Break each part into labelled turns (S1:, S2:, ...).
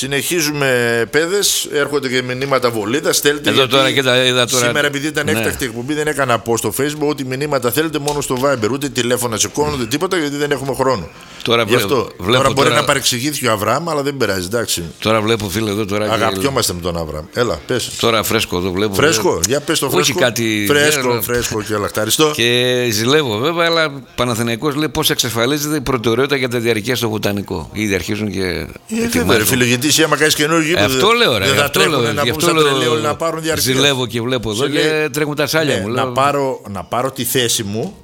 S1: Συνεχίζουμε, παιδες. Έρχονται και μηνύματα βολίδα. Στέλνετε.
S2: Εδώ τώρα και τα είδα τώρα.
S1: Σήμερα, επειδή ήταν έκτακτη εκπομπή, δεν έκανα post στο Facebook. Ό,τι μηνύματα θέλετε μόνο στο Viber. Ούτε τηλέφωνα σηκώνουν, ούτε τίποτα, γιατί δεν έχουμε χρόνο.
S2: Τώρα
S1: τώρα μπορεί να παρεξηγήθηκε ο Αβραάμ, αλλά δεν πειράζει. Εντάξει.
S2: Τώρα βλέπω, φίλε, εδώ τώρα.
S1: Αγαπιόμαστε με τον Αβραάμ. Έλα, πες.
S2: Τώρα φρέσκο εδώ βλέπω.
S1: Φρέσκο, για πες το φρέσκο.
S2: Όχι κάτι.
S1: Φρέσκο και όλα. Ευχαριστώ.
S2: Και ζηλεύω βέβαια, αλλά Παναθηναϊκός λέει πώς εξασφαλίζεται η προτεραιότητα για τα διαρκεία στο βοτανικό. Ήδη αρχίζουν και.
S1: Βέβαια, φίλε, γιατί εσύ άμα κάνεις καινούργιο γήπεδο.
S2: Αυτό λέω, ρε.
S1: Δεν θα τρέχουν να πάρουν διαρκεία.
S2: Ζηλεύω και βλέπω εδώ και τρέχουν τα σάλια μου.
S1: Να πάρω τη θέση μου.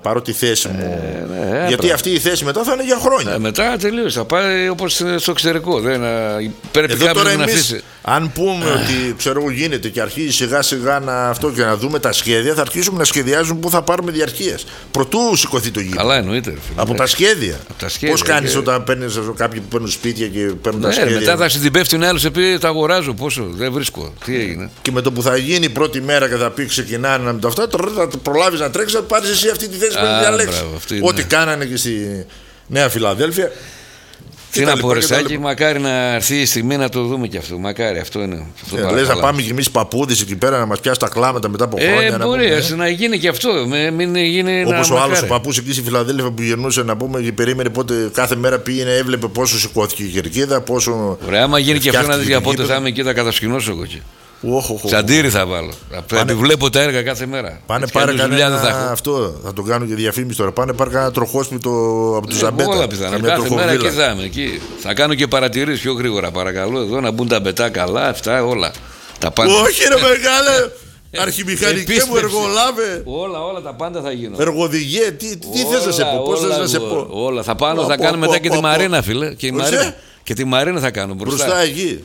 S1: Γιατί αυτή η θέση μετά θα είναι για χρόνια.
S2: Μετά τελείως. Θα πάει όπως στο εξωτερικό. Πρέπει κάποιος να αφήσει.
S1: Αν πούμε ότι ξέρω εγώ γίνεται και αρχίζει σιγά σιγά και να δούμε τα σχέδια, θα αρχίσουμε να σχεδιάζουμε πού θα πάρουμε διαρκείας. Προτού σηκωθεί το γήπεδο.
S2: Καλά, εννοείται.
S1: Από τα σχέδια. Πώς κάνεις όταν παίρνεις κάποιοι που παίρνουν σπίτια και παίρνουν τα σχέδια.
S2: Μετά θα συντυπεύει την άλλη, σε πει τα αγοράζω. Πόσο, δεν βρίσκω. Τι έγινε.
S1: Και με το που θα γίνει η πρώτη μέρα και θα πει ξεκινάνε με το αυτό, θα προλάβεις να τρέξεις, θα πάρεις εσύ αυτή τη θέση που διαλέξεις. Ό,τι κάνανε και στη Νέα Φιλαδέλφια.
S2: Τι να πω, Ρεσάκη, μακάρι να έρθει η στιγμή να το δούμε και αυτό. Μακάρι, αυτό είναι.
S1: Λες να πάμε κι εμείς παππούδες εκεί πέρα να μας πιάσει τα κλάματα μετά από χρόνια.
S2: Μπορεί να γίνει και αυτό.
S1: Όπως ο άλλος ο παππούς εκεί στη Φιλαδέλφια που γυρνούσε να πούμε και περίμενε πότε κάθε μέρα πήγαινε, έβλεπε πόσο σηκώθηκε η κερκίδα.
S2: Ωραία, άμα γίνει και αυτό να δει για πότε θα είμαι εκεί, θα κατασκηνώσω εγώ εκεί. Τσαντήρι θα βάλω. Θα βλέπω τα έργα κάθε μέρα.
S1: Πάνε πάρε κανένα αυτό. Θα το κάνω και διαφήμιση τώρα. Πάνε πάρε κανένα τροχόσπιτο από του Ζαμπέτα.
S2: Όλα πιθανά. Κάθε μέρα και θα είμαι εκεί. Θα κάνω και παρατηρήσεις πιο γρήγορα. Παρακαλώ εδώ να μπουν τα μπετά καλά. Αυτά όλα.
S1: Όχι, ρε μεγάλε. Αρχιμηχανικέ μου, εργολάβε.
S2: Όλα τα πάντα θα γίνουν.
S1: Εργοδηγέ, τι θες να σε πω, πώς θες να σε πω.
S2: Όλα θα πάνω, θα κάνουμε μετά και τη Μαρίνα, φίλε. Και τη Μαρίνα θα κάνω
S1: μπροστά εκεί.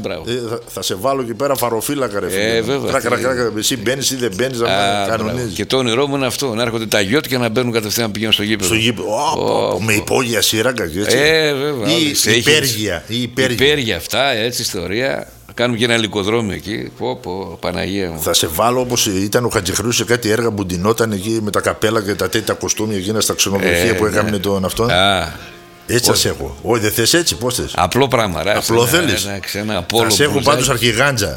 S1: Θα σε βάλω εκεί πέρα φαροφύλακα, ρε φίλε. Εσύ μπαίνεις ή δεν μπαίνεις να κανονίζεις.
S2: Και το όνειρό μου είναι αυτό. Να έρχονται τα γιότ και να μπαίνουν κατευθείαν να πηγαίνουν στο γήπεδο.
S1: Με υπόγεια σύραγγα και έτσι.
S2: Βέβαια.
S1: Ή
S2: υπέργεια αυτά, έτσι ιστορία. Κάνουμε και ένα ελικοδρόμιο εκεί. Παναγία μου.
S1: Θα σε βάλω όπως ήταν ο Χατζηχρήους σε κάτι έργα που ντυνόταν εκεί με τα καπέλα και τα τέτοια κοστούμια εκείνα στα ξενοδοχεία που έκαμε τον αυτόν. Έτσι σας έχω. Όχι, δεν θες έτσι, πώς θες.
S2: Απλό πράγμα, ρε.
S1: Απλό θέλεις. Θα σε έχω πάντως αρχιγάντζα.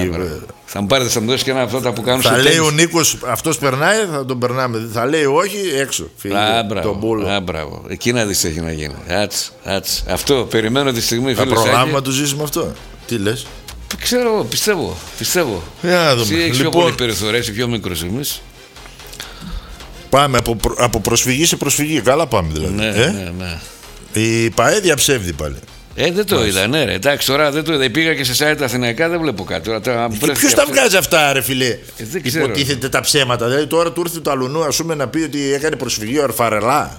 S2: Θα μου πάρετε, θα μου δώσεις και ένα από αυτά που κάνουν.
S1: Θα λέει ο Νίκος, αυτός περνάει, θα τον περνάμε. Θα λέει όχι, έξω.
S2: Μπράβο. Εκεί να δεις τι έχει να γίνει. Αυτό περιμένω τη στιγμή.
S1: Θα προλάβουμε να το ζήσουμε αυτό. Τι λες.
S2: Ξέρω, πιστεύω. Εσύ έχεις πιο πολύ περιθωρία, είσαι πιο μικρός εμείς.
S1: Πάμε από προσφυγή σε προσφυγή. Καλά πάμε δηλαδή.
S2: Ναι.
S1: Η ΠΑΕ διαψεύδει πάλι.
S2: Δεν το είδα, ναι, ρε. Εντάξει, τώρα δεν το είδα. Πήγα και σε site αθηναϊκά, δεν βλέπω κάτι.
S1: Ποιος τα βγάζει αυτά, ρε φιλέ. Υποτίθεται τα ψέματα. Δηλαδή τώρα του ήρθε το αλουνού, ας πούμε, να πει ότι έκανε προσφυγή ο Αρφαρελά.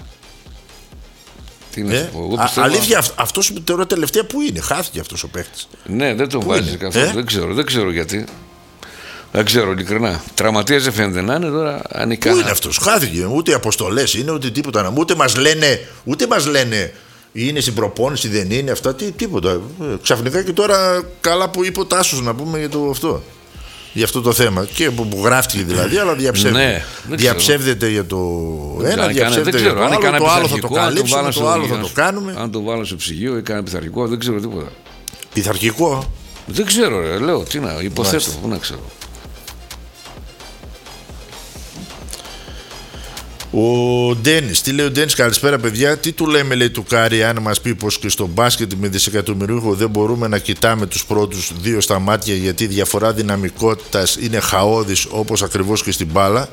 S2: Τι να σου πω.
S1: Αλήθεια, αυτός τώρα τελευταία που είναι. Χάθηκε αυτός ο παίχτης.
S2: Ναι, δεν τον βάζει καθόλου. Δεν ξέρω γιατί. Δεν ξέρω, ειλικρινά. Τραυματίας δεν φαίνεται να είναι τώρα.
S1: Πού είναι αυτός, χάθηκε. Ούτε αποστολές είναι, ούτε τίποτα. Ούτε μας λένε είναι στην προπόνηση, δεν είναι αυτά. Τίποτα. Ξαφνικά και τώρα καλά που είπε ο Τάσος να πούμε για αυτό το θέμα. Και που γράφτηκε δηλαδή, αλλά διαψεύδεται.
S2: Ναι,
S1: διαψεύδεται για το ένα, διαψεύδεται για το άλλο. Το άλλο θα το καλύψουμε, το άλλο θα το κάνουμε.
S2: Αν το βάλω στο ψυγείο ή κάνα πειθαρχικό, δεν ξέρω τίποτα.
S1: Πειθαρχικό.
S2: Δεν ξέρω, ρε. Λέω, τι να υποθέτω, πού να ξέρω.
S1: Ο Ντένις, τι λέει ο Ντένις, καλησπέρα παιδιά. Τι του λέμε, λέει, του Κάρι, αν μας πει πως και στο μπάσκετ με δισεκατομμυρίουχο δεν μπορούμε να κοιτάμε τους πρώτους δύο στα μάτια, γιατί η διαφορά δυναμικότητας είναι χαόδης, όπως ακριβώς και στην μπάλα.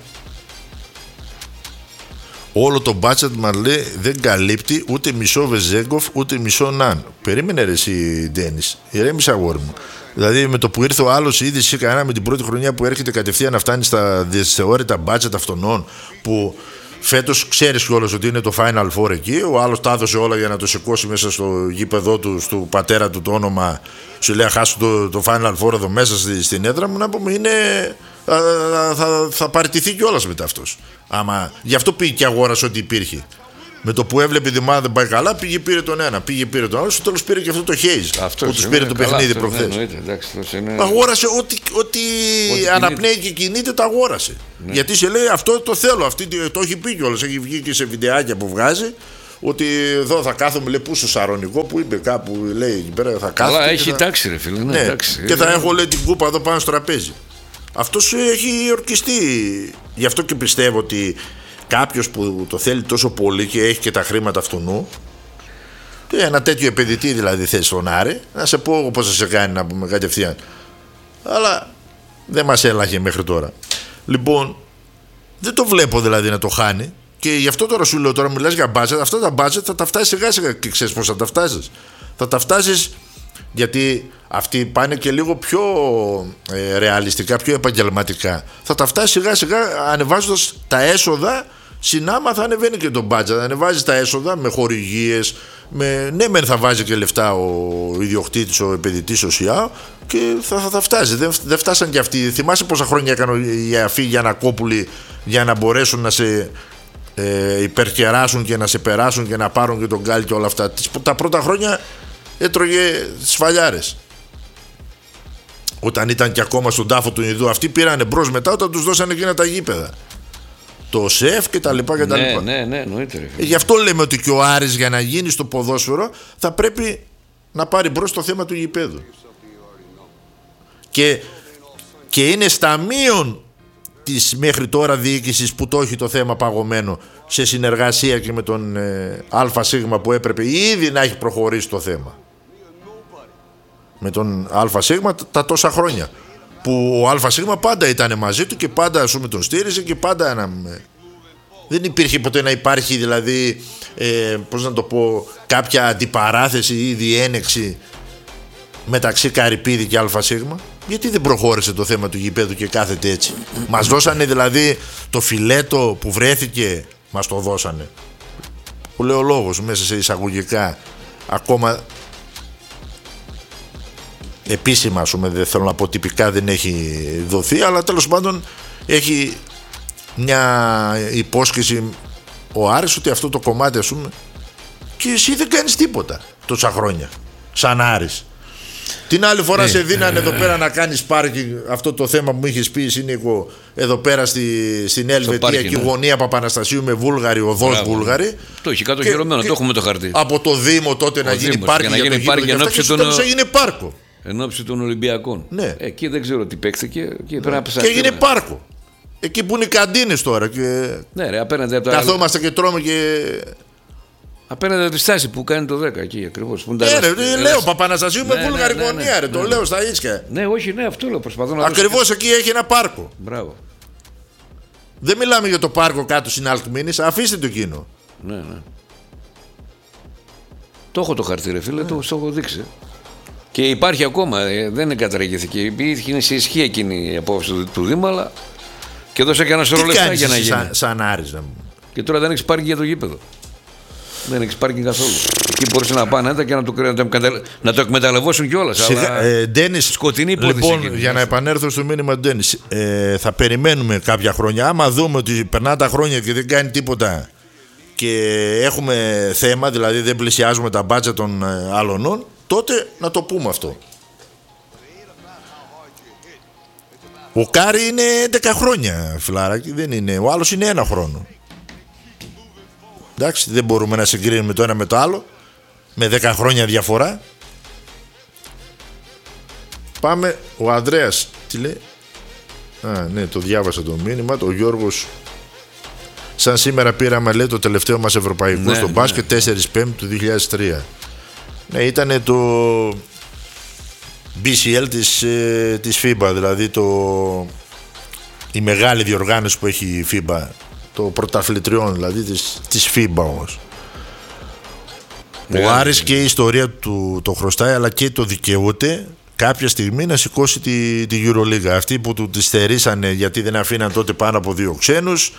S1: Όλο το μπάτσετ μας λέει δεν καλύπτει ούτε μισό Βεζέγκοφ ούτε μισό Ναν. Περίμενε ρε εσύ, Ντένις, ηρέμησε αγόρι μου. Δηλαδή με το που ήρθε ο άλλος ήδη σε κανένα με την πρώτη χρονιά που έρχεται κατευθείαν να φτάνει στα δυσθεώρητα μπάτσετ αυτών που φέτος ξέρεις κιόλας ότι είναι το Final Four εκεί. Ο άλλος τα έδωσε όλα για να το σηκώσει μέσα στο γήπεδό του, του πατέρα του το όνομα. Σου λέει χάσω το Final Four εδώ μέσα στην έδρα μου, να πούμε είναι. Θα παραιτηθεί κιόλας μετά αυτός. Γι' αυτό πήγε και αγόρασε ό,τι υπήρχε. Με το που έβλεπε η ομάδα δεν πάει καλά, πήγε πήρε τον ένα, πήγε πήρε τον άλλο. Στο τέλος πήρε και αυτό το Χέιζ που τους πήρε το παιχνίδι προχθές. Αγόρασε ό,τι αναπνέει και κινείται, το αγόρασε. Ναι. Γιατί σε λέει αυτό το θέλω, το έχει πει κιόλας. Έχει βγει και σε βιντεάκια που βγάζει ότι εδώ θα κάθομαι, λέει, πού στο Σαρονικό, που είπε κάπου, λέει εκεί πέρα, θα κάθομαι.
S2: Αλλά έχει τάξη, ρε φίλε. Ναι, τάξη.
S1: Και θα έχω, λέει, την κούπα εδώ πάνω στο τραπέζι. Αυτός έχει ορκιστεί. Γι' αυτό και πιστεύω ότι κάποιος που το θέλει τόσο πολύ και έχει και τα χρήματα αυτού, ένα τέτοιο επενδυτή δηλαδή θες στον Άρη, να σε πω πώς θα σε κάνει να πούμε κατευθείαν. Αλλά δεν μας έλαγε μέχρι τώρα. Λοιπόν, δεν το βλέπω δηλαδή να το χάνει. Και γι' αυτό τώρα σου λέω, τώρα μιλάς για budget. Αυτά τα budget θα τα φτάσεις σιγά σιγά. Και ξέρεις πώς θα τα φτάσεις. Θα τα φτάσεις γιατί αυτοί πάνε και λίγο πιο ρεαλιστικά, πιο επαγγελματικά. Θα τα φτάσεις σιγά σιγά ανεβάζοντας τα έσοδα. Συνάμα θα ανεβαίνει και το budget. Θα ανεβάζεις τα έσοδα με χορηγίες. Ναι, μεν θα βάζει και λεφτά ο ιδιοκτήτης, ο επενδυτής, ο ΣΙΑ, και θα φτάσει. Δεν φτάσαν και αυτοί. Θυμάσαι πόσα χρόνια έκανε η ΑΦΗ Γιαννακόπουλη για να μπορέσουν να σε υπερκεράσουν και να σε περάσουν και να πάρουν και τον Γκάλι και όλα αυτά. Τα πρώτα χρόνια έτρωγε σφαλιάρες. Όταν ήταν και ακόμα στον τάφο του Ινδού, αυτοί πήρανε μπρος μετά όταν τους δώσανε εκείνα τα γήπεδα. Το ΣΕΦ και τα λοιπά και τα λοιπά.
S2: Ναι, εννοείται.
S1: Γι' αυτό λέμε ότι και ο Άρης για να γίνει στο ποδόσφαιρο θα πρέπει να πάρει μπρος το θέμα του γηπέδου. Και είναι στα μείον της μέχρι τώρα διοίκησης που το έχει το θέμα παγωμένο, σε συνεργασία και με τον ΑΣ που έπρεπε ήδη να έχει προχωρήσει το θέμα. Με τον ΑΣ τα τόσα χρόνια. Που ο ΑΣ πάντα ήταν μαζί του και πάντα ας πούμε τον στήριζε και πάντα δεν υπήρχε ποτέ να υπάρχει δηλαδή πώς να το πω, κάποια αντιπαράθεση ή διένεξη μεταξύ Καρυπίδη και ΑΣ. Γιατί δεν προχώρησε το θέμα του γηπέδου και κάθεται έτσι? Μας δώσανε δηλαδή το φιλέτο που βρέθηκε, μας το δώσανε. Που λέει ο λόγος μέσα σε εισαγωγικά, ακόμα επίσημα, ας πούμε, δεν θέλω να πω τυπικά, δεν έχει δοθεί, αλλά τέλος πάντων έχει μια υπόσχεση ο Άρης ότι αυτό το κομμάτι, ας πούμε, και εσύ δεν κάνεις τίποτα τόσα χρόνια σαν Άρης. Την άλλη φορά σε δίνανε εδώ πέρα να κάνεις πάρκινγκ. Αυτό το θέμα που μου είχες πει είναι εγώ εδώ πέρα στην Ελβετία και η γωνία Παπαναστασίου με Βούλγαροι, οδός Βούλγαροι.
S2: Το έχει κατοχυρωμένο, το έχουμε το χαρτί.
S1: Από το Δήμο τότε να γίνει πάρκινγκ για το γήπεδο και τέλος έγινε πάρκο.
S2: Εν ώψη των Ολυμπιακών.
S1: Ναι.
S2: Εκεί δεν ξέρω τι παίχτηκε. Και
S1: έγινε πάρκο. Εκεί που είναι οι καντίνες τώρα. Και
S2: ναι, ρε, απέναντι από τα.
S1: Καθόμαστε και τρώμε και.
S2: Απέναντι από τη στάση που κάνει το 10 εκεί ακριβώς.
S1: Λέω Παπαναστασίου με Βούλγαρη γωνία, ρε. Το λέω στα ίσια.
S2: Ναι, όχι, ναι, αυτό λέω. Προσπαθώ να.
S1: Ακριβώς εκεί έχει ένα πάρκο.
S2: Μπράβο.
S1: Δεν μιλάμε για το πάρκο κάτω στην Αλκμήνης. Αφήστε το εκείνο.
S2: Ναι. Το έχω το χαρτί, ρε φίλε, το έχω δείξει. Και υπάρχει ακόμα, δεν καταργήθηκε. Είναι σε ισχύ εκείνη η απόφαση του Δήμου, αλλά και δώσα και ένα σωρό λεφτά για να γίνει.
S1: Σαν Άρης.
S2: Και τώρα δεν έχει πάρκινγκ για το γήπεδο. Δεν έχει πάρκινγκ καθόλου. Εκεί μπορούσε να πάνε και να το εκμεταλλευόσουν κιόλας.
S1: Ντένις,
S2: σκοτεινή υπόθεση.
S1: Λοιπόν, για να επανέλθω στο μήνυμα του Ντένις, θα περιμένουμε κάποια χρόνια. Άμα δούμε ότι περνά τα χρόνια και δεν κάνει τίποτα και έχουμε θέμα, δηλαδή δεν πλησιάζουμε τα μπάτσα των άλλων, τότε να το πούμε αυτό. Ο Κάρι είναι 11 χρόνια, φιλάρακι, δεν είναι. Ο άλλος είναι 1 χρόνο. Εντάξει, δεν μπορούμε να συγκρίνουμε το ένα με το άλλο, με 10 χρόνια διαφορά. Πάμε, ο Ανδρέας, τι λέει? Ναι, το διάβασα το μήνυμα, το Γιώργος. Σαν σήμερα πήραμε, λέει, το τελευταίο μας ευρωπαϊκό στο μπάσκετ, 4 Πέμπτη του 2003. Ναι, ήταν το BCL της FIBA, δηλαδή η μεγάλη διοργάνωση που έχει η FIBA, το πρωταθλητριών δηλαδή της FIBA όμως. Ο Άρης και η ιστορία του το χρωστάει, αλλά και το δικαιούται κάποια στιγμή να σηκώσει τη EuroLeague. Αυτοί που του τη στερήσανε γιατί δεν αφήναν τότε πάνω από 2 ξένους,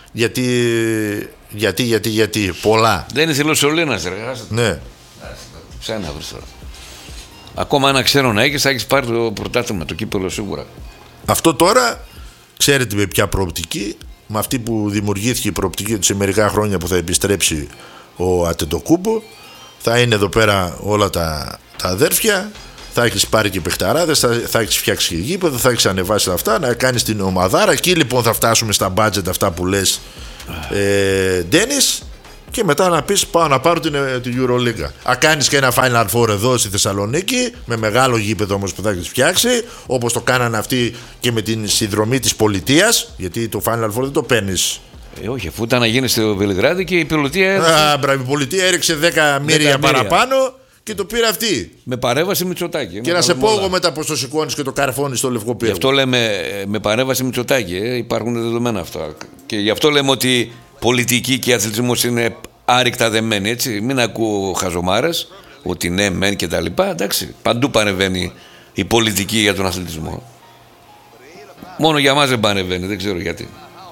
S1: γιατί πολλά.
S2: Δεν είναι θηλοσολίνας, ρε.
S1: Ναι.
S2: Ψάνα βρεις τώρα. Ακόμα ένα ξένο να έχεις, θα έχεις πάρει το πρωτάθλημα, το κύπελλο σίγουρα.
S1: Αυτό τώρα ξέρετε με ποια προοπτική, με αυτή που δημιουργήθηκε η προοπτική του σε μερικά χρόνια που θα επιστρέψει ο Αντετοκούμπο, θα είναι εδώ πέρα όλα τα αδέρφια, θα έχεις πάρει και παιχταράδες, θα έχεις φτιάξει και γήπεδο, θα έχεις ανεβάσει αυτά, να κάνεις την ομαδάρα. Εκεί λοιπόν θα φτάσουμε στα budget αυτά που λες, Ντένις, και μετά να πεις πάω να πάρω την EuroLeague. Αν κάνεις και ένα Final Four εδώ στη Θεσσαλονίκη, με μεγάλο γήπεδο όμως που θα έχεις φτιάξει, όπως το κάνανε αυτοί και με την συνδρομή της πολιτείας, γιατί το Final Four δεν το παίρνεις.
S2: Όχι, αφού ήταν να γίνει στο Βελιγράδι και η πολιτεία.
S1: Η πολιτεία έριξε 10 μοίρια παραπάνω και το πήρε αυτή.
S2: Με παρέμβαση Μητσοτάκη.
S1: Και να σε πω εγώ μετά πως το σηκώνεις και το καρφώνεις στο Λευκό Πύργο.
S2: Γι' αυτό λέμε με παρέμβαση Μητσοτάκη. Υπάρχουν δεδομένα αυτά. Και γι' αυτό λέμε ότι πολιτική και αθλητισμός είναι άρρηκτα δεμένοι. Έτσι. Μην ακούω χαζομάρες ότι ναι, μεν και τα λοιπά. Εντάξει, παντού παρεμβαίνει η πολιτική για τον αθλητισμό. Μόνο για μας δεν παρεμβαίνει, δεν ξέρω γιατί.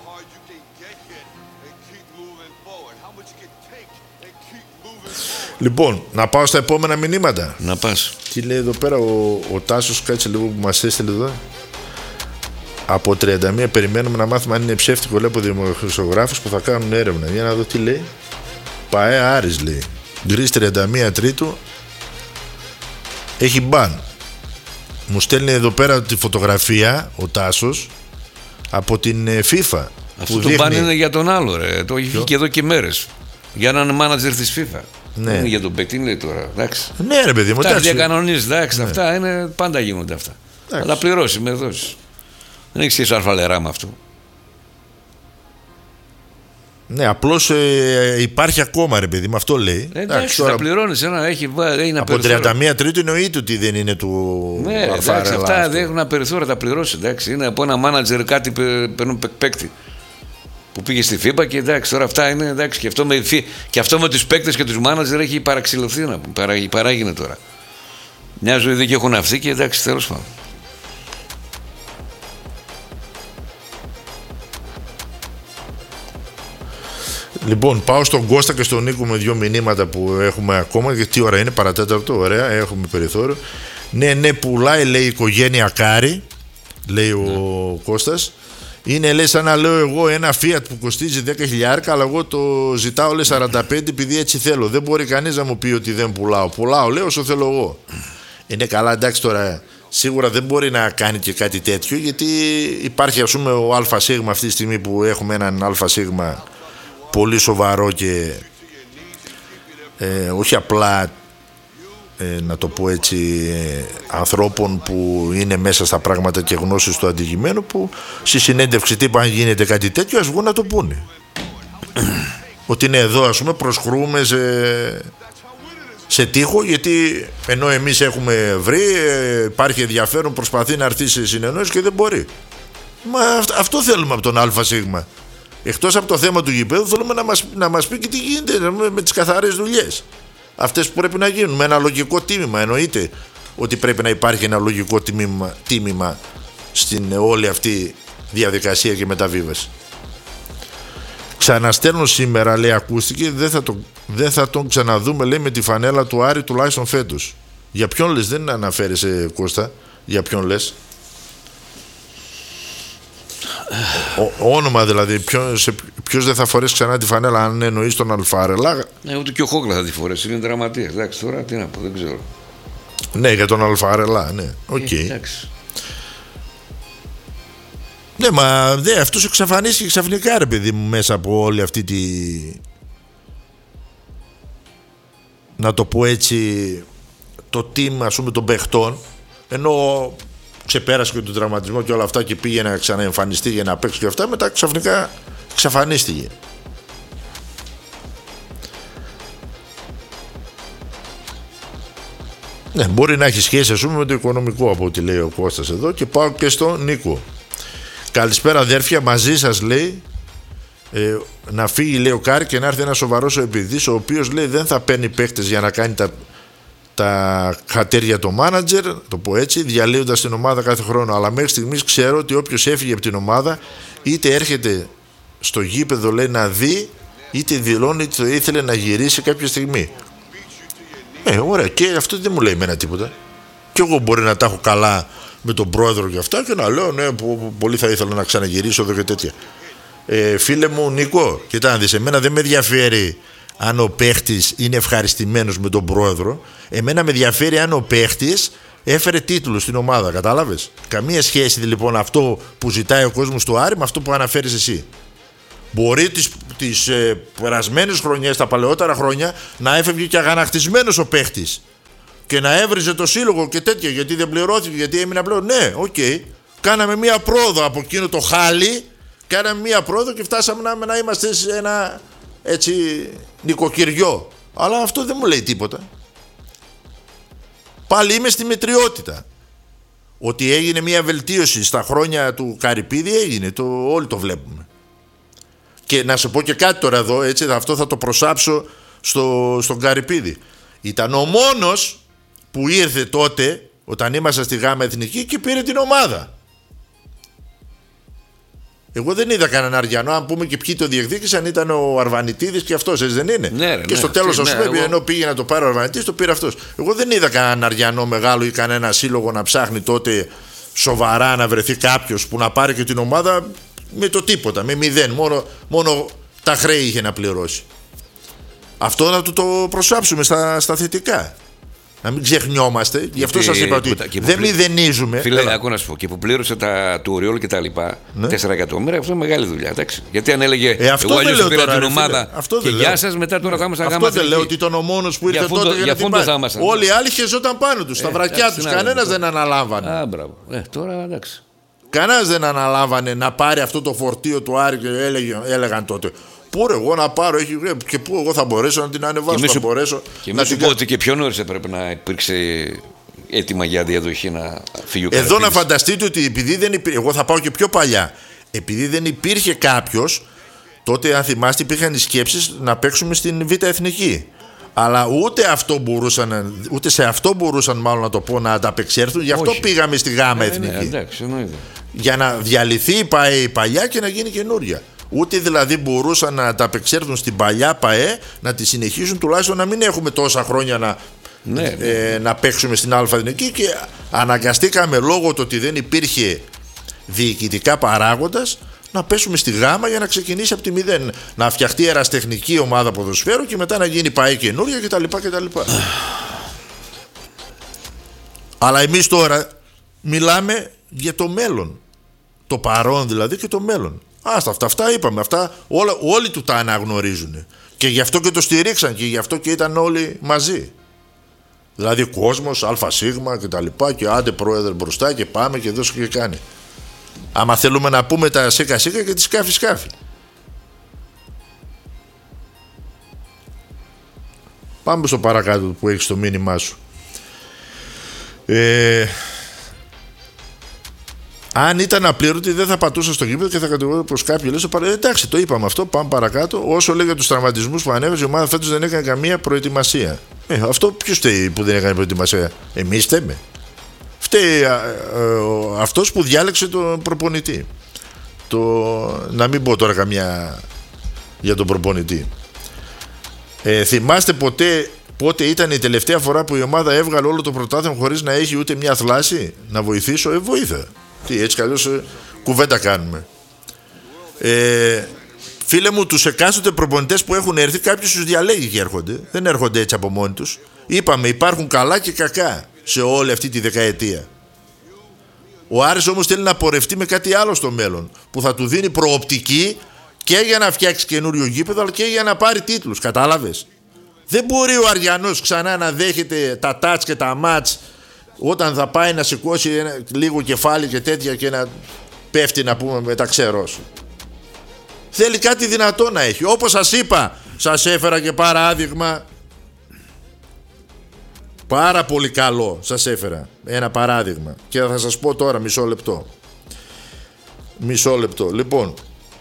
S1: Λοιπόν, να πάω στα επόμενα μηνύματα.
S2: Να πας.
S1: Τι λέει εδώ πέρα ο Τάσος, κάτσε λίγο που μας έστειλε εδώ. Από 31 περιμένουμε να μάθουμε αν είναι ψεύτικο, λέει, από δημοσιογράφους που θα κάνουν έρευνα. Για να δω τι λέει. ΠΑΕ Άρης λέει. Γκρις 31 Τρίτου. Έχει μπαν. Μου στέλνει εδώ πέρα τη φωτογραφία ο Τάσος από την FIFA.
S2: Αυτό το μπαν είναι για τον άλλο, ρε. Το έχει και εδώ και μέρες. Για έναν μάνατζερ της FIFA.
S1: Ναι.
S2: Είναι για τον παίκτη, είναι τώρα. Εντάξει.
S1: Ναι, ρε παιδί μου.
S2: Τα διακανονίζει, εντάξει. Ναι. Αυτά είναι, πάντα γίνονται αυτά.
S1: Εντάξει.
S2: Θα τα πληρώσει με δόσεις. Δεν έχει σχέση αλφαλερά με αυτό.
S1: Ναι, απλώς υπάρχει ακόμα, ρε παιδί μου, αυτό λέει.
S2: Εντάξει, τώρα... θα πληρώνεις ένα, έχει ένα
S1: από 31 Τρίτου εννοείται ότι δεν είναι του.
S2: Ναι, εντάξει, αυτά δεν έχουν ένα περιθώριο, θα πληρώσει. Εντάξει. Είναι από ένα μάνατζερ κάτι παίρνουν παίκτη που πήγε στη FIBA και εντάξει, τώρα αυτά είναι εντάξει. Και αυτό με τους παίκτες και τους μάνατζερ έχει παραξηλωθεί να πούμε. Παράγινε τώρα. Μια ζωή δεν έχουν αυτή και εντάξει, τέλος πάντων.
S1: Λοιπόν, πάω στον Κώστα και στον Νίκο με 2 μηνύματα που έχουμε ακόμα. Γιατί τι ώρα είναι, παρατέταρτο, ωραία, έχουμε περιθώριο. Ναι, πουλάει, λέει, η οικογένεια Κάρη, λέει ο Κώστας. Είναι, λέει, σαν να λέω εγώ ένα Fiat που κοστίζει 10.000, αλλά εγώ το ζητάω, λέει, 45 επειδή έτσι θέλω. Δεν μπορεί κανείς να μου πει ότι δεν πουλάω. Πουλάω, λέω, όσο θέλω εγώ. Είναι καλά, εντάξει, τώρα σίγουρα δεν μπορεί να κάνει και κάτι τέτοιο, γιατί υπάρχει, ας πούμε, ο ΑΣ αυτή τη στιγμή που έχουμε έναν ΑΣ πολύ σοβαρό και όχι απλά να το πω έτσι ανθρώπων που είναι μέσα στα πράγματα και γνώσεις του αντικειμένου, που στη συνέντευξη τύπου αν γίνεται κάτι τέτοιο ας βγουν να το πούνε ότι είναι εδώ, ας πούμε, προσχρούμε σε τείχο, γιατί ενώ εμείς έχουμε βρει, υπάρχει ενδιαφέρον, προσπαθεί να έρθει σε συνεννόηση και δεν μπορεί. Μα αυτό θέλουμε από τον ΑΣ. Εκτός από το θέμα του γηπέδου, θέλουμε να μας πει και τι γίνεται με τις καθαρές δουλειές. Αυτές που πρέπει να γίνουν με ένα λογικό τίμημα. Εννοείται ότι πρέπει να υπάρχει ένα λογικό τίμημα στην όλη αυτή διαδικασία και μεταβίβαση. Ξαναστέλνω σήμερα, λέει, ακούστηκε, δεν θα τον ξαναδούμε, λέει, με τη φανέλα του Άρη τουλάχιστον φέτος. Για ποιον λες, δεν αναφέρεσαι, Κώστα, για ποιον λες? Όνομα δηλαδή, ποιος δεν θα φορέσει ξανά τη φανέλα, αν εννοείς τον Αλφάρελα?
S2: Ούτε και ο Χόκλα θα τη φορέσει, είναι δραματίας. Εντάξει, τώρα τι να πω, δεν ξέρω.
S1: Ναι, για τον Αλφάρελα, ναι, οκ.
S2: Εντάξει.
S1: Ναι, μα αυτός εξαφανίστηκε ξαφνικά, ρε παιδί μου, μέσα από όλη αυτή τη, να το πω έτσι, το team, ας πούμε, των παιχτών, ενώ ξεπέρασε και τον τραυματισμό και όλα αυτά και πήγε να ξαναεμφανιστεί για να παίξει και αυτά, μετά ξαφνικά εξαφανίστηκε. Ναι, μπορεί να έχει σχέση, ας πούμε, με το οικονομικό, από ό,τι λέει ο Κώστας εδώ. Και πάω και στον Νίκο. Καλησπέρα, αδέρφια, μαζί σας, λέει, να φύγει, λέει, ο Κάρη και να έρθει ένα σοβαρός ο επενδυτής, ο οποίος, λέει, δεν θα παίρνει παίκτες για να κάνει τα χατέρια το μάνατζερ, το πω έτσι, διαλύοντας την ομάδα κάθε χρόνο. Αλλά μέχρι στιγμής ξέρω ότι όποιος έφυγε από την ομάδα, είτε έρχεται στο γήπεδο, λέει, να δει, είτε δηλώνει ότι θα ήθελε να γυρίσει κάποια στιγμή. Ωραία, και αυτό δεν μου λέει εμένα τίποτα. Και εγώ μπορεί να τα έχω καλά με τον πρόεδρο και αυτά και να λέω, ναι, πολύ θα ήθελα να ξαναγυρίσω εδώ και τέτοια. Φίλε μου Νίκο, κοιτά να δεις, εμένα δεν με ενδιαφέρει αν ο παίχτης είναι ευχαριστημένος με τον πρόεδρο. Εμένα με ενδιαφέρει αν ο παίχτης έφερε τίτλο στην ομάδα, κατάλαβες? Καμία σχέση λοιπόν αυτό που ζητάει ο κόσμος στο Άρη με αυτό που αναφέρεις εσύ. Μπορεί τις περασμένες χρονιές, τα παλαιότερα χρόνια, να έφευγε και αγανακτισμένος ο παίχτης και να έβριζε το σύλλογο και τέτοια, γιατί δεν πληρώθηκε, γιατί έμεινε απλό. Ναι, οκ. Κάναμε μία πρόοδο από εκείνο το χάλι, κάναμε μία πρόοδο και φτάσαμε να είμαστε σε ένα έτσι νοικοκυριό. Αλλά αυτό δεν μου λέει τίποτα. Πάλι είμαι στη μετριότητα. Ότι έγινε μία βελτίωση στα χρόνια του Καρυπίδη έγινε, όλοι το βλέπουμε. Και να σου πω και κάτι τώρα εδώ, έτσι, αυτό θα το προσάψω στον Καρυπίδη. Ήταν ο μόνος που ήρθε τότε, όταν ήμασταν στη Γάμα Εθνική, και πήρε την ομάδα. Εγώ δεν είδα κανέναν Αριανό, αν πούμε και ποιοι το διεκδίκησαν, ήταν ο Αρβανιτίδης και αυτός, έτσι δεν είναι?
S2: Ναι,
S1: και στο τέλος, ας πούμε, ενώ πήγε να το πάρει ο Αρβανιτίδης, το πήρε αυτός. Εγώ δεν είδα κανέναν Αριανό μεγάλο ή κανένα σύλλογο να ψάχνει τότε σοβαρά να βρεθεί κάποιος που να πάρει και την ομάδα με το τίποτα, με 0. Μόνο τα χρέη είχε να πληρώσει. Αυτό να το προσάψουμε στα θετικά. Να μην ξεχνιόμαστε. Γι' αυτό σας είπα ότι δεν μηδενίζουμε.
S2: Φίλε, ακούω να σου πω. Και που πλήρωσε του Οριόλ και τα λοιπά, 4 εκατομμύρια, αυτό είναι μεγάλη δουλειά. Εντάξει. Γιατί αν έλεγε εγώ αλλιώς πήρα την ομάδα και γεια σας, μετά τώρα θα είμαστε αγάμα.
S1: Αυτό δεν λέω ότι ήταν ο μόνος που ήρθε τότε για να την πάρει. Όλοι οι άλλοι χεζόταν πάνω τους, στα βρακιά τους. Κανένας δεν αναλάμβανε.
S2: Α, μπράβο. Τώρα εντάξει.
S1: Κανένας δεν αναλάμβανε να πάρει αυτό το φορτίο του Άρη και έλεγαν τότε. Πού εγώ να πάρω, και πού εγώ θα μπορέσω να την ανεβάσω, θα μπορέσω.
S2: Και μην σου πω ότι και πιο νωρίς έπρεπε να υπήρξε έτοιμα για διαδοχή να φύγει ο
S1: Εδώ να φανταστείτε ότι επειδή δεν υπήρχε, εγώ θα πάω και πιο παλιά, επειδή δεν υπήρχε κάποιος, τότε αν θυμάστε υπήρχαν οι σκέψεις να παίξουμε στην Β' Εθνική. Αλλά ούτε σε αυτό μπορούσαν μάλλον να το πω να ανταπεξέλθουν, γι' αυτό πήγαμε στη Γάμα Εθνική.
S2: Εντάξει,
S1: για να διαλυθεί η παλιά και να γίνει καινούρια. Ούτε δηλαδή μπορούσαν να ανταπεξέλθουν στην παλιά ΠΑΕ, να τη συνεχίσουν, τουλάχιστον να μην έχουμε τόσα χρόνια να παίξουμε στην Α' Εθνική, και αναγκαστήκαμε λόγω του ότι δεν υπήρχε διοικητικά παράγοντας να πέσουμε στη Γάμα για να ξεκινήσει από τη 0. Να φτιαχτεί ερασιτεχνική ομάδα ποδοσφαίρου και μετά να γίνει ΠΑΕ καινούρια κτλ. Αλλά εμείς τώρα μιλάμε για το μέλλον. Το παρόν δηλαδή και το μέλλον. Αυτά είπαμε. Αυτά όλοι του τα αναγνωρίζουν. Και γι' αυτό και το στηρίξαν και γι' αυτό και ήταν όλοι μαζί. Δηλαδή κόσμος, ΑΣ και τα λοιπά, και άντε πρόεδρε μπροστά και πάμε και δώσε και κάνει. Άμα θέλουμε να πούμε τα σίκα σίκα και τη σκάφη σκάφη. Πάμε στο παρακάτω που έχεις το μήνυμά σου. Αν ήταν απλήρωτη, δεν θα πατούσα στο γήπεδο και θα κατηγορώ προς κάποιον. Εντάξει, το είπαμε αυτό. Πάμε παρακάτω. Όσο λέει για τους τραυματισμούς που ανέβασε, η ομάδα φέτος δεν έκανε καμία προετοιμασία. Αυτό ποιος φταίει που δεν έκανε προετοιμασία? Εμείς φταίμε. Φταίει αυτός που διάλεξε τον προπονητή. Να μην πω τώρα καμιά για τον προπονητή. Θυμάστε πότε ήταν η τελευταία φορά που η ομάδα έβγαλε όλο το πρωτάθλημα χωρίς να έχει ούτε μια θλάση? Να βοηθήσω? Βοήθα. Τι, έτσι καλώς κουβέντα κάνουμε. Φίλε μου, τους εκάστοτε προπονητές που έχουν έρθει, κάποιος τους διαλέγει και έρχονται. Δεν έρχονται έτσι από μόνοι τους. Είπαμε, υπάρχουν καλά και κακά σε όλη αυτή τη δεκαετία. Ο Άρης όμως θέλει να πορευτεί με κάτι άλλο στο μέλλον, που θα του δίνει προοπτική και για να φτιάξει καινούριο γήπεδο, αλλά και για να πάρει τίτλους. Κατάλαβες? Δεν μπορεί ο Αριανός ξανά να δέχεται τα τάτς και τα μάτς όταν θα πάει να σηκώσει λίγο κεφάλι και τέτοια και να πέφτει, να πούμε, με τα ξερό σου. Θέλει κάτι δυνατό να έχει. Όπως σας είπα, σας έφερα και παράδειγμα. Πάρα πολύ καλό σας έφερα ένα παράδειγμα και θα σας πω τώρα μισό λεπτό. Λοιπόν,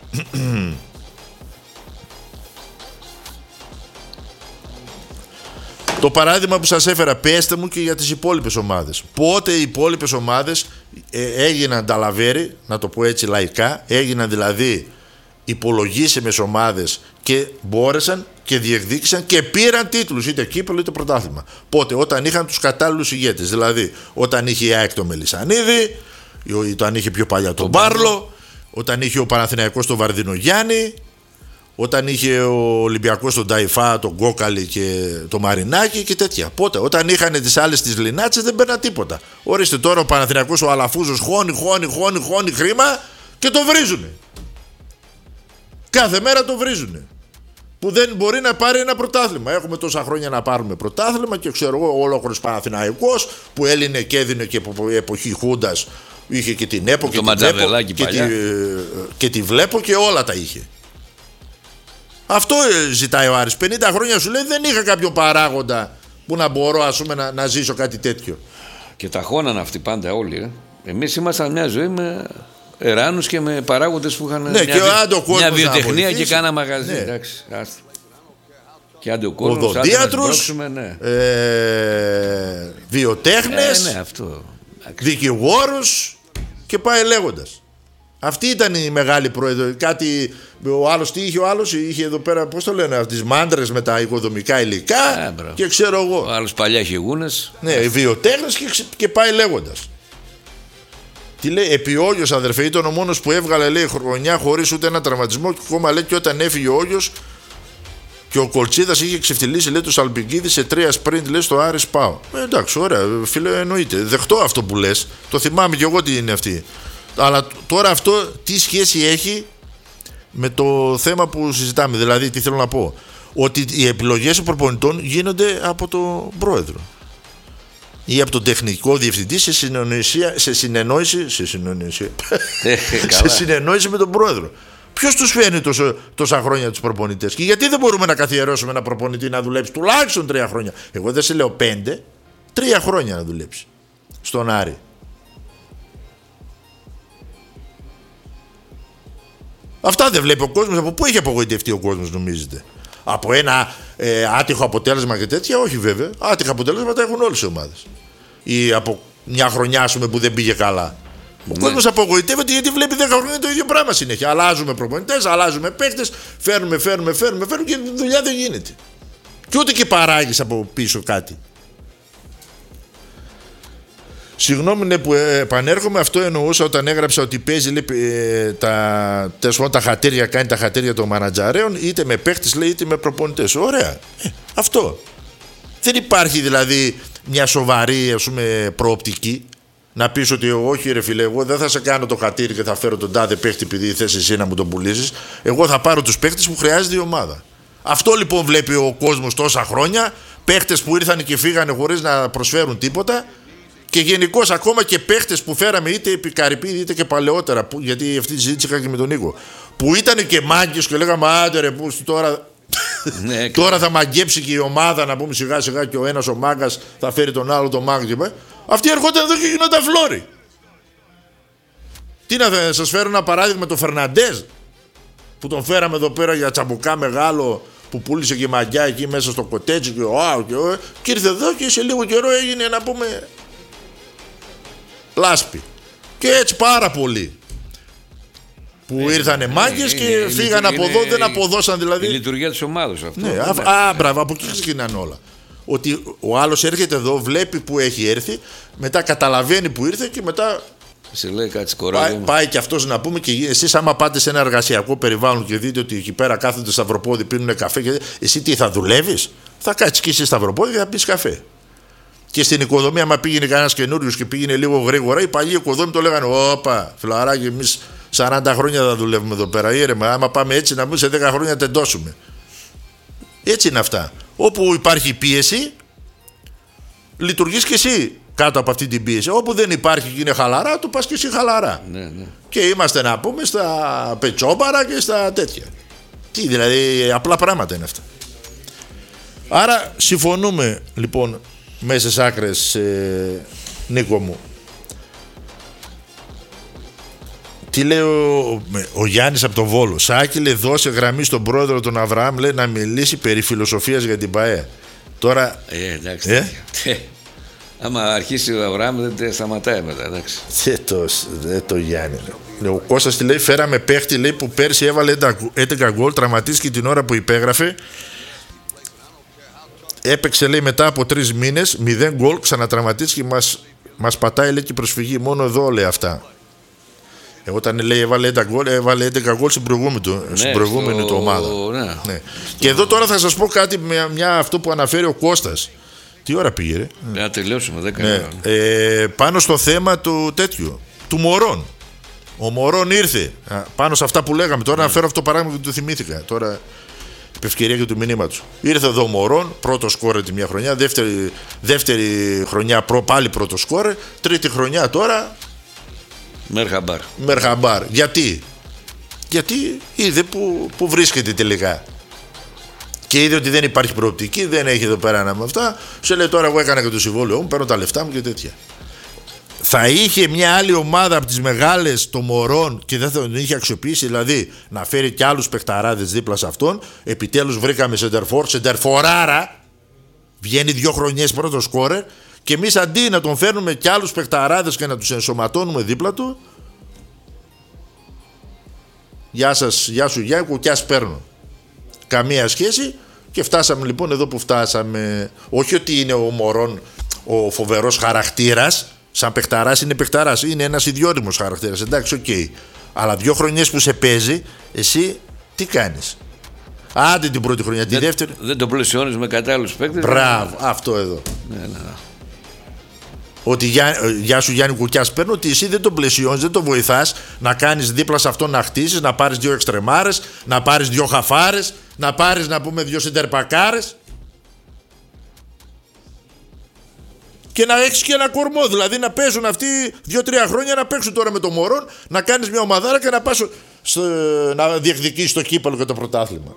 S1: το παράδειγμα που σας έφερα, πέστε μου και για τις υπόλοιπες ομάδες. Πότε οι υπόλοιπες ομάδες έγιναν ταλαβέρι, να το πω έτσι λαϊκά, έγιναν δηλαδή υπολογίσιμες ομάδες και μπόρεσαν και διεκδίκησαν και πήραν τίτλους, είτε κύπελλο είτε πρωτάθλημα? Πότε? Όταν είχαν τους κατάλληλους ηγέτες. Δηλαδή όταν είχε η ΑΕΚ το Μελισσανίδη, όταν είχε πιο παλιά τον Μπάρλο, όταν είχε ο Παναθηναϊκός τον Βαρδινογιάννη, όταν είχε ο Ολυμπιακός τον Ταϊφά, τον Κόκαλη και τον Μαρινάκη και τέτοια. Πότε? Όταν είχαν τις άλλες τις Λινάτσες δεν παίρναν τίποτα. Ορίστε τώρα ο Παναθηναϊκός, ο Αλαφούζος, χώνει χρήμα και το βρίζουνε. κάθε μέρα το βρίζουνε. Που δεν μπορεί να πάρει ένα πρωτάθλημα. Έχουμε τόσα χρόνια να πάρουμε πρωτάθλημα και ξέρω εγώ, ολόκληρος Παναθηναϊκός που έλυνε και έδινε και από εποχή Χούντας. Είχε και την ΕΠΟ και τη βλέπω και όλα τα είχε. Αυτό ζητάει ο Άρης. 50 χρόνια σου λέει δεν είχα κάποιο παράγοντα που να μπορώ ας πούμε να ζήσω κάτι τέτοιο.
S2: Και τα χώναν αυτοί πάντα όλοι. Εμείς ήμασταν μια ζωή με εράνους και με παράγοντες που είχαν μια βιοτεχνία και κάνα μαγαζί. Ναι. Εντάξει, και άντε ο κόσμος,
S1: οδοντίατρους, βιοτέχνες,
S2: ναι, αυτό.
S1: Δικηγόρους και πάει λέγοντας. Αυτή ήταν η μεγάλη πρόεδρο. Κάτι, ο άλλος τι είχε, ο άλλος είχε εδώ πέρα, πώς το λένε, τις μάντρες με τα οικοδομικά υλικά και ξέρω εγώ.
S2: Ο άλλος παλιά χειγούνες.
S1: Ναι, οι βιοτέχνες και πάει λέγοντας. Τι λέει, επί Όγιος αδερφέ, ήταν ο μόνος που έβγαλε λέει χρονιά χωρίς ούτε ένα τραυματισμό και ακόμα λέει και όταν έφυγε ο Όγιος και ο Κολτσίδας είχε ξεφτυλίσει λέει το Σαλπικίδη σε 3 σπριντ λέει στο Άρης Πάο. Εντάξει, ωραία, φίλε, εννοείται. Δεχτώ αυτό που λες. Το θυμάμαι και εγώ τι είναι αυτή. Αλλά τώρα αυτό τι σχέση έχει με το θέμα που συζητάμε. Δηλαδή, τι θέλω να πω. Ότι οι επιλογές των προπονητών γίνονται από τον πρόεδρο ή από τον τεχνικό διευθυντή σε συνεννόηση με τον πρόεδρο. Ποιος τους φέρνει τόσα χρόνια τους προπονητές και γιατί δεν μπορούμε να καθιερώσουμε ένα προπονητή να δουλέψει τουλάχιστον 3 χρόνια. Εγώ δεν σε λέω 5, 3 χρόνια να δουλέψει στον Άρη. Αυτά δεν βλέπει ο κόσμος. Από πού έχει απογοητευτεί ο κόσμος νομίζετε? Από ένα άτυχο αποτέλεσμα και τέτοια? Όχι βέβαια. Άτυχα αποτέλεσματα έχουν όλες οι ομάδες. Ή από μια χρονιά ας πούμε, που δεν πήγε καλά. Ο κόσμος απογοητεύεται γιατί βλέπει 10 χρόνια το ίδιο πράγμα συνέχεια. Αλλάζουμε προπονητές, αλλάζουμε παίκτες, φέρνουμε και η δουλειά δεν γίνεται. Και ούτε και παράγεις από πίσω κάτι. Συγγνώμη ναι, που επανέρχομαι, αυτό εννοούσα όταν έγραψα ότι παίζει λέει, τα χατήρια, κάνει τα χατήρια των μανατζαρέων είτε με παίχτες λέει είτε με προπονητές. Ωραία, αυτό. Δεν υπάρχει δηλαδή μια σοβαρή ας πούμε, προοπτική να πεις ότι όχι ρε φίλε, εγώ δεν θα σε κάνω το χατήρι και θα φέρω τον τάδε παίχτη επειδή θες εσύ να μου τον πουλήσεις. Εγώ θα πάρω τους παίχτες που χρειάζεται η ομάδα. Αυτό λοιπόν βλέπει ο κόσμος τόσα χρόνια, παίχτες που ήρθαν και φύγανε χωρίς να προσφέρουν τίποτα. Και γενικώς ακόμα και παίχτες που φέραμε είτε επί Καρυπίδη είτε και παλαιότερα, γιατί αυτή τη συζήτηση είχα και με τον Νίκο, που ήταν και μάγκες και λέγαμε άντε ρε που τώρα, ναι, τώρα θα μαγκέψει και η ομάδα να πούμε σιγά σιγά και ο ένας ο μάγκας θα φέρει τον άλλο τον μάγκα. Αυτοί έρχονταν εδώ και γινόταν φλόροι. Τι να σας φέρω ένα παράδειγμα, το Φερναντές που τον φέραμε εδώ πέρα για τσαμπουκά μεγάλο που πούλησε και μαγιά εκεί μέσα στο κοτέτσι και ήρθε εδώ και σε λίγο καιρό έγινε να πούμε λάσπη. Και έτσι πάρα πολλοί που ήρθανε μάγκες και φύγαν από εδώ, δεν αποδώσαν δηλαδή.
S2: Η λειτουργία της ομάδας αυτό.
S1: Ναι, μπράβο, από εκεί ξεκινάνε όλα. Ότι ο άλλος έρχεται εδώ, βλέπει που έχει έρθει, μετά καταλαβαίνει που ήρθε και μετά
S2: σε λέει κάτι
S1: πάει και αυτός να πούμε. Και εσείς άμα πάτε σε ένα εργασιακό περιβάλλον και δείτε ότι εκεί πέρα κάθονται σταυροπόδι, πίνουν καφέ και εσύ τι θα δουλεύεις? Θα κάτσεις και εσύ σταυροπόδι και θα πεις καφέ. Και στην οικοδομία, άμα πήγαινε κανένας καινούριος και πήγαινε λίγο γρήγορα, οι παλιοί οικοδόμοι το λέγανε: όπα, φιλαράκι, εμείς 40 χρόνια θα δουλεύουμε εδώ πέρα. Ήρεμα, άμα πάμε έτσι να πούμε σε 10 χρόνια τεντώσουμε. Έτσι είναι αυτά. Όπου υπάρχει πίεση, λειτουργείς και εσύ κάτω από αυτή την πίεση. Όπου δεν υπάρχει και είναι χαλαρά, του πας και εσύ χαλαρά.
S2: Ναι.
S1: Και είμαστε να πούμε στα πετσόμπαρα και στα τέτοια. Τι δηλαδή, απλά πράγματα είναι αυτά. Άρα συμφωνούμε λοιπόν μέσα στις άκρες, Νίκο μου. Τι λέει ο Γιάννης από τον Βόλο? Σάκη δώσε γραμμή στον πρόεδρο τον Αβραάμ λέει, να μιλήσει περί φιλοσοφίας για την ΠΑΕ. Τώρα
S2: εντάξει, άμα αρχίσει ο Αβραάμ δεν σταματάει μετά, εντάξει.
S1: Δεν το Γιάννη. Ο Κώστας τη λέει, φέραμε παίχτη λέει, που πέρσι έβαλε 11 γκολ, τραυματίστηκε την ώρα που υπέγραφε. Έπαιξε λέει μετά από 3 μήνες 0 γκολ, ξανατραυματίστηκε, μας πατάει λέει και προσφυγή. Μόνο εδώ λέει αυτά. Όταν λέει έβαλε 11 γκολ στην προηγούμενη του ομάδα. Ναι. Και εδώ τώρα θα σας πω κάτι με αυτό που αναφέρει ο Κώστας. Τι ώρα πήγε ρε?
S2: Να τελειώσουμε 10
S1: ναι. Πάνω στο θέμα του τέτοιου, του μωρών. Ο Μωρόν ήρθε. Πάνω σε αυτά που λέγαμε. Τώρα να φέρω αυτό το παράδειγμα που το θυμήθηκα. Τώρα, επ' ευκαιρία και του μηνύματος. Ήρθε εδώ ο Μωρόν, πρώτο σκόρε τη μια χρονιά. Δεύτερη χρονιά πάλι πρώτο σκόρε. Τρίτη χρονιά τώρα. Μερχαμπάρ. Γιατί είδε που βρίσκεται τελικά. Και είδε ότι δεν υπάρχει προοπτική, δεν έχει εδώ πέρα με αυτά. Σε λέει τώρα, εγώ έκανα και το συμβόλαιο μου, παίρνω τα λεφτά μου και τέτοια. Θα είχε μια άλλη ομάδα από τις μεγάλες το Μωρόν και δεν θα τον είχε αξιοποιήσει, δηλαδή να φέρει και άλλους παιχταράδες δίπλα σε αυτόν. Επιτέλους βρήκαμε σεντερφοράρα. Βγαίνει 2 χρονιές πρώτο σκόρερ. Και εμείς αντί να τον φέρνουμε και άλλους παιχταράδες και να τους ενσωματώνουμε δίπλα του. Γεια σας, γεια σου Γιάννη, κι ας παίρνω. Καμία σχέση. Και φτάσαμε λοιπόν εδώ που φτάσαμε. Όχι ότι είναι ο Μωρόν ο φοβερός χαρακτήρας. Σαν παιχταράς είναι παιχταράς. Είναι ένας ιδιόρυμος χαρακτήρας. Εντάξει, οκ. Αλλά 2 χρονιές που σε παίζει, εσύ τι κάνεις? Άντε την πρώτη χρονιά, τη δεύτερη.
S2: Δεν το πλαισιώνεις με κατάλληλους παίκτες.
S1: Μπράβο, αυτό εδώ.
S2: Ναι.
S1: Ότι γεια σου Γιάννη Κουκιάς παίρνω, ότι εσύ δεν τον πλαισιώνεις, δεν τον βοηθάς να κάνεις δίπλα σε αυτό να χτίσεις, να πάρεις 2 εξτρεμάρες, να πάρεις 2 χαφάρες, να πάρεις να πούμε 2 σεντερπακάρες και να έχεις και ένα κορμό, δηλαδή να παίζουν αυτοί 2-3 χρόνια, να παίξουν τώρα με το Μωρόν, να κάνεις μια ομαδάρα και να πας να διεκδικήσεις το κύπελλο και το πρωτάθλημα.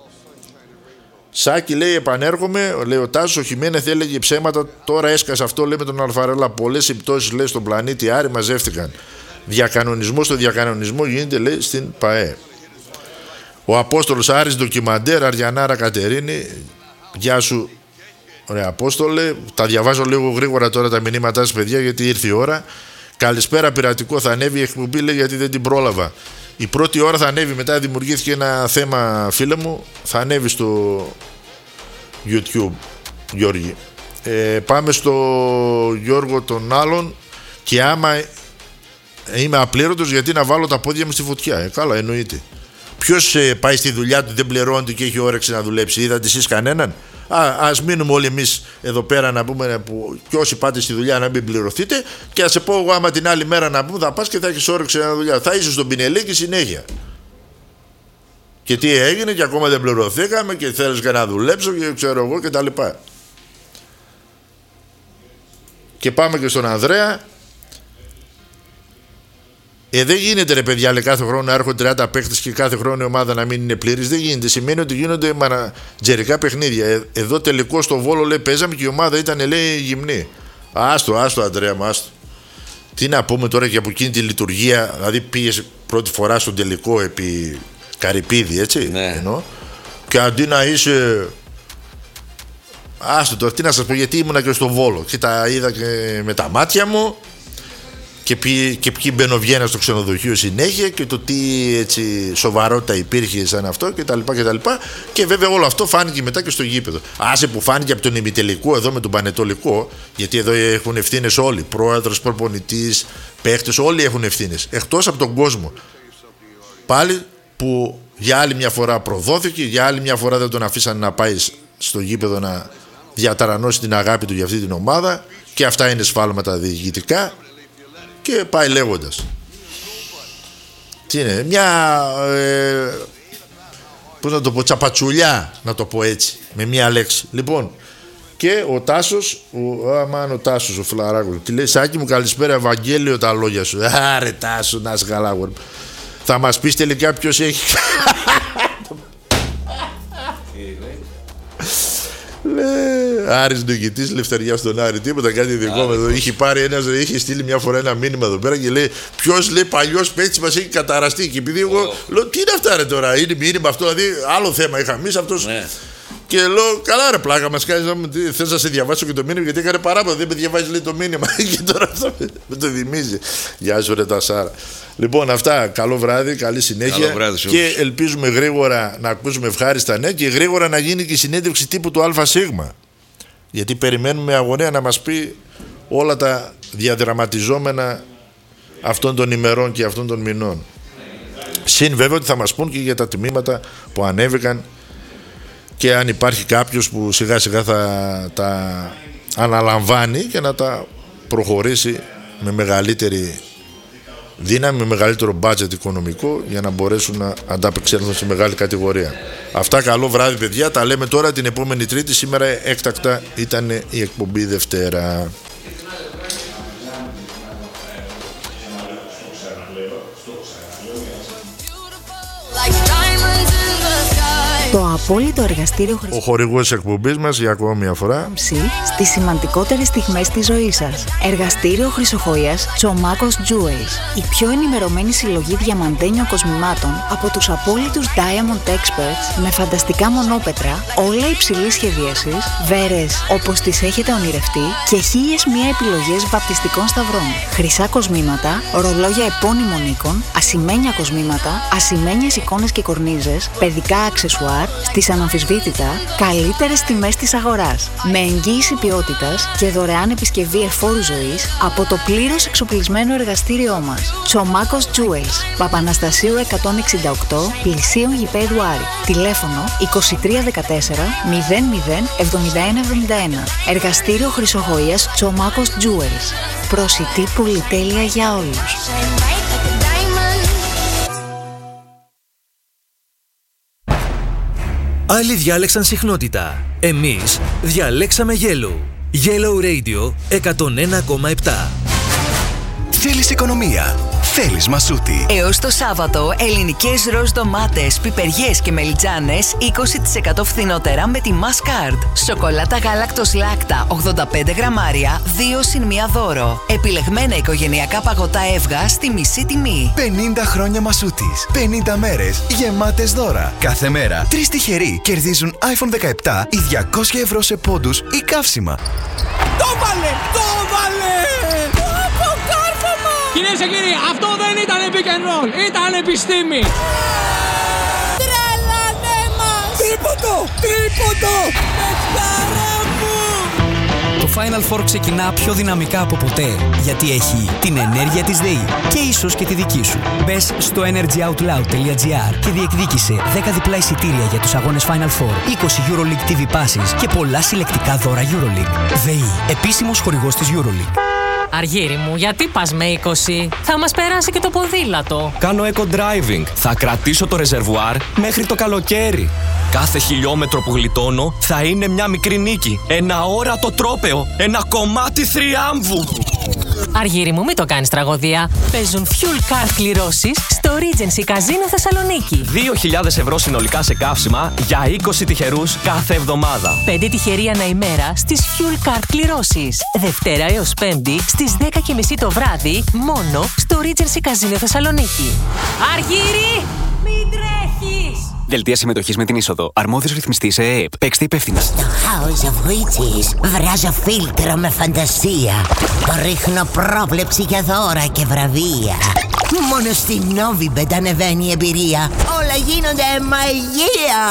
S1: Σάκη λέει, επανέρχομαι, λέει ο Τάσος, ο Χιμένεθ έλεγε ψέματα, τώρα έσκασε αυτό, λέει με τον Αλφαρέλα. Πολλές συμπτώσεις, λέει, στον πλανήτη Άρη μαζεύτηκαν. Διακανονισμό στο διακανονισμό γίνεται, λέει, στην ΠΑΕ. Ο Απόστολος Άρης ντοκιμαντέρ, Αριανάρα Κατερίνη, γεια σου, ωραία Απόστολε. Τα διαβάζω λίγο γρήγορα τώρα τα μηνύματά σας, παιδιά, γιατί ήρθε η ώρα. Καλησπέρα, πειρατικό, θα ανέβει η εκπομπή, λέει, γιατί δεν την πρόλαβα. Η πρώτη ώρα θα ανέβει, μετά δημιουργήθηκε ένα θέμα, φίλε μου, θα ανέβει στο YouTube, Γιώργη. Πάμε στο Γιώργο τον άλλον και άμα είμαι απλήρωτος, γιατί να βάλω τα πόδια μου στη φωτιά? Καλά, εννοείται. Ποιος πάει στη δουλειά του, δεν πληρώνεται και έχει όρεξη να δουλέψει? Είδατε εσείς κανέναν? Ας μείνουμε όλοι εμείς εδώ πέρα να πούμε, που και όσοι πάτε στη δουλειά να μην πληρωθείτε, και ας σε πω εγώ, άμα την άλλη μέρα να πούμε θα πας και θα έχεις όρεξη να δουλειά, θα είσαι στον πινελίκι συνέχεια. Και τι έγινε και ακόμα δεν πληρωθήκαμε και θέλεις και να δουλέψω και ξέρω εγώ και τα λοιπά. Και πάμε και στον Ανδρέα. Δεν γίνεται, ρε παιδιά, λέει, κάθε χρόνο να έρχονται 30 παίχτες και κάθε χρόνο η ομάδα να μην είναι πλήρης. Δεν γίνεται. Σημαίνει ότι γίνονται μανατζερικά παιχνίδια. Εδώ τελικό στο Βόλο, λέει, παίζαμε και η ομάδα ήταν, λέει, γυμνή. Άστο, Αντρέα μου, άστο. Τι να πούμε τώρα και από εκείνη τη λειτουργία, δηλαδή πήγες πρώτη φορά στον τελικό επί Καρυπίδη, έτσι.
S2: Ναι.
S1: Εννοώ. Και αντί να είσαι. Άστο τώρα, τι να σας πω, γιατί ήμουνα και στο Βόλο και τα είδα και με τα μάτια μου. Και ποιοι μπαινοβγαίναν στο ξενοδοχείο συνέχεια και το τι έτσι σοβαρότητα υπήρχε σαν αυτό κτλ. Και βέβαια όλο αυτό φάνηκε μετά και στο γήπεδο. Άσε που φάνηκε από τον ημιτελικό εδώ με τον Πανετολικό, γιατί εδώ έχουν ευθύνες όλοι. Πρόεδρος, προπονητής, παίχτες, όλοι έχουν ευθύνες. Εκτός από τον κόσμο. Πάλι που για άλλη μια φορά προδόθηκε, για άλλη μια φορά δεν τον αφήσαν να πάει στο γήπεδο να διαταρανώσει την αγάπη του για αυτή την ομάδα. Και αυτά είναι σφάλματα διοικητικά. Και πάει λέγοντας. Τι είναι, μια πώς να το πω, τσαπατσουλιά, να το πω έτσι, με μια λέξη. Λοιπόν, και ο Τάσος, ο Τάσος ο Φλαράκος, τι λέει, Σάκη μου καλησπέρα, Ευαγγέλιο τα λόγια σου. Άρε Τάσο, να είσαι καλά, θα μας πεις τελικά ποιος έχει. Άρης νικητής, Λευτεριά στον Άρη. Τίποτα, κάτι δικό μου εδώ. Είχε στείλει μια φορά ένα μήνυμα εδώ πέρα και λέει: ποιος, λέει, παλιός παίκτης μας έχει καταραστεί. Και επειδή εγώ λέω: τι είναι αυτά, ρε, τώρα, είναι μήνυμα αυτό, δηλαδή άλλο θέμα είχαμε εμείς αυτός. Ναι. Και λέω: καλά, ρε, πλάκα μας κάνεις, θες να σε διαβάσω και το μήνυμα, γιατί έκανε παράπονο, δεν με διαβάζει, λέει, το μήνυμα. Και τώρα αυτό με το θυμίζει. Γεια σου, ρε, Τασάρα. Λοιπόν, αυτά. Καλό βράδυ, καλή συνέχεια.
S2: Βράδυ,
S1: και ελπίζουμε γρήγορα να ακούσουμε ευχάριστα νέα και γρήγορα να γίνει και η συνέντευξη τύπου του ΑΣ. Γιατί περιμένουμε αγωνία να μας πει όλα τα διαδραματιζόμενα αυτών των ημερών και αυτών των μηνών. Συν βέβαια ότι θα μας πούν και για τα τιμήματα που ανέβηκαν και αν υπάρχει κάποιος που σιγά σιγά θα τα αναλαμβάνει και να τα προχωρήσει με μεγαλύτερη δύναμη, με μεγαλύτερο budget οικονομικό για να μπορέσουν να ανταπεξέλθουν σε μεγάλη κατηγορία. Αυτά, καλό βράδυ παιδιά, τα λέμε τώρα την επόμενη Τρίτη. Σήμερα έκτακτα ήταν η εκπομπή Δευτέρα.
S3: Το απόλυτο εργαστήριο
S1: Ο χορηγός της εκπομπής μας για ακόμη μια φορά.
S3: Στις σημαντικότερες στιγμές της ζωής σας. Εργαστήριο Χρυσοχοΐας Τσομάκος Jewels. Η πιο ενημερωμένη συλλογή διαμαντένιων κοσμημάτων από τους απόλυτους Diamond Experts, με φανταστικά μονόπετρα, όλα υψηλής σχεδίασης, βέρες όπως τις έχετε ονειρευτεί και 1001 επιλογές βαπτιστικών σταυρών. Χρυσά κοσμήματα, ρολόγια επώνυμων οίκων, ασημένια κοσμήματα, ασημένιες εικόνες και κορνίζες, παιδικά αξεσουάρ στις αναμφισβήτητα καλύτερες τιμές της αγοράς. Με εγγύηση ποιότητας και δωρεάν επισκευή εφόρου ζωής από το πλήρως εξοπλισμένο εργαστήριό μας. Τσομάκος Jewels, Παπαναστασίου 168, πλησίον γηπέδου Άρη. Τηλέφωνο 2314 00 7171. Εργαστήριο Χρυσοχοΐας Τσομάκος Jewels. Προσιτή πολυτέλεια για όλους.
S4: Άλλοι διάλεξαν συχνότητα. Εμείς διαλέξαμε Yellow. Yellow Radio 101,7.
S5: Θέλεις οικονομία. Θέλεις μασούτη.
S6: Έως το Σάββατο, ελληνικές ροζ ντομάτες, πιπεριές και μελιτζάνες 20% φθηνότερα με τη Masscard. Σοκολάτα γάλακτος Λάκτα 85 γραμμάρια, 2 συν 1 δώρο. Επιλεγμένα οικογενειακά παγωτά Εύγα στη μισή τιμή.
S5: 50 χρόνια μασούτης. 50 μέρες γεμάτες δώρα. Κάθε μέρα 3 τυχεροί κερδίζουν iPhone 17 ή 200 ευρώ σε πόντους ή καύσιμα.
S7: Το βάλε! Το βάλε! Κυρίες και κύριοι, αυτό δεν ήταν pick and roll, ήταν επιστήμη. Τρελανέ μας! Τρίποντο! Πετσάρα μου!
S8: Το Final Four ξεκινά πιο δυναμικά από ποτέ, γιατί έχει την ενέργεια της ΔΕΗ και ίσως και τη δική σου. Μπες στο energyoutloud.gr και διεκδίκησε 10 διπλά εισιτήρια για τους αγώνες Final Four, 20 EuroLeague TV passes και πολλά συλλεκτικά δώρα EuroLeague. ΔΕΗ, επίσημος χορηγός της EuroLeague.
S9: Αργύρι μου, γιατί πας με 20? Θα μας περάσει και το ποδήλατο.
S10: Κάνω eco-driving. Θα κρατήσω το ρεζερβουάρ μέχρι το καλοκαίρι. Κάθε χιλιόμετρο που γλιτώνω θα είναι μια μικρή νίκη. Ένα όρατο τρόπαιο. Ένα κομμάτι θριάμβου.
S9: Αργύρι μου, μην το κάνεις τραγωδία. Παίζουν fuel card κληρώσεις στο Regency Casino Θεσσαλονίκη.
S10: 2.000 ευρώ συνολικά σε καύσιμα για 20 τυχερούς κάθε εβδομάδα.
S9: 5 τυχεροί ανά ημέρα στις fuel card κληρώσεις. Δευτέρα έως Πέμπτη στις 10:30 το βράδυ, μόνο στο Regency Casino Θεσσαλονίκη. Αργύρι, μην τρέχεις!
S11: Δελτία συμμετοχής με την είσοδο. Αρμόδιος ρυθμιστής ΕΕΠ. Παίξτε υπεύθυνα.
S12: Στο House of Witches βράζω φίλτρο με φαντασία. Το ρίχνω πρόβλεψη για δώρα και βραβεία. Μόνο στην Novibet ανεβαίνει η εμπειρία. Όλα γίνονται μαγεία.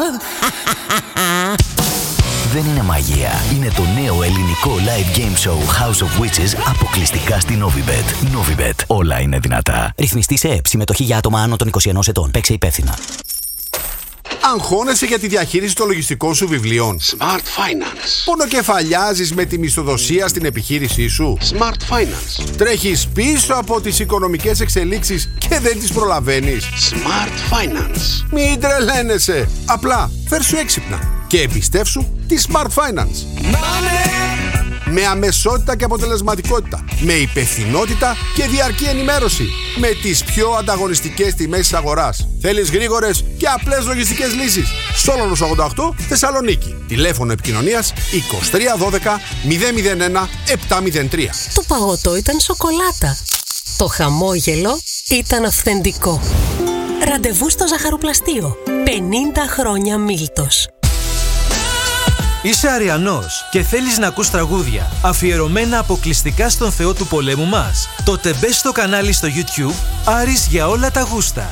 S5: Δεν είναι μαγεία. Είναι το νέο ελληνικό live game show House of Witches αποκλειστικά στη Novibet. Novibet. Όλα είναι δυνατά.
S11: Ρυθμιστής ΕΕΠ. Συμμετοχή για άτομα άνω των 21 ετών. Παίξε υπεύθυνα.
S13: Αγχώνεσαι για τη διαχείριση των λογιστικών σου βιβλίων?
S14: Smart Finance.
S13: Πονοκεφαλιάζεις με τη μισθοδοσία στην επιχείρησή σου?
S14: Smart Finance.
S13: Τρέχεις πίσω από τις οικονομικές εξελίξεις και δεν τις προλαβαίνεις?
S14: Smart Finance.
S13: Μην τρελαίνεσαι. Απλά φέρσου έξυπνα και εμπιστεύσου τη Smart Finance. Με αμεσότητα και αποτελεσματικότητα, με υπευθυνότητα και διαρκή ενημέρωση, με τις πιο ανταγωνιστικές τιμές της αγοράς. Θέλεις γρήγορες και απλές λογιστικές λύσεις? Σόλωνος 88, Θεσσαλονίκη. Τηλέφωνο επικοινωνίας 2312 001 703.
S15: Το παγωτό ήταν σοκολάτα. Το χαμόγελο ήταν αυθεντικό. Ραντεβού στο ζαχαρουπλαστείο. 50 χρόνια Μίλτος.
S4: Είσαι Αριανός και θέλεις να ακούς τραγούδια αφιερωμένα αποκλειστικά στον Θεό του πολέμου μας? Τότε μπες στο κανάλι στο YouTube Άρης για όλα τα γούστα.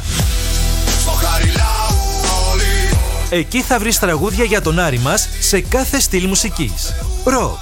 S4: Εκεί θα βρεις τραγούδια για τον Άρη μας σε κάθε στυλ μουσικής. Ροκ,